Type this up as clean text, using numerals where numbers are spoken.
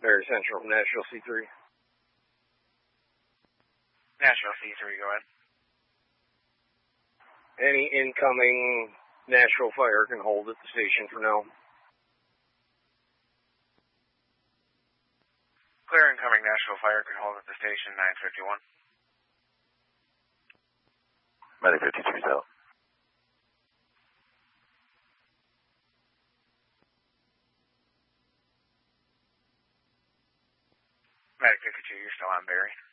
Barry Central, Nashville C3. Nashville C3, go ahead. Any incoming Nashville fire can hold at the station for now. Clear incoming Nashville fire can hold at the station, 951. Medic 52 South. Medic 52, you're still on, Barry.